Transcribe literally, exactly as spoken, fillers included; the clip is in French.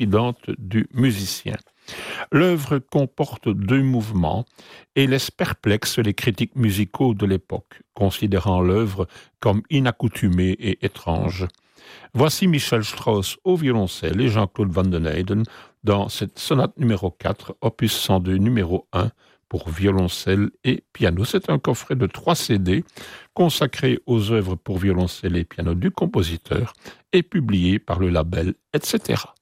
stridente du musicien. L'œuvre comporte deux mouvements et laisse perplexes les critiques musicaux de l'époque, considérant l'œuvre comme inaccoutumée et étrange. Voici Michel Strauss au violoncelle et Jean-Claude Van den Eeden dans cette sonate numéro quatre, opus cent deux numéro un, pour violoncelle et piano. C'est un coffret de trois C D consacré aux œuvres pour violoncelle et piano du compositeur et publié par le label et cetera.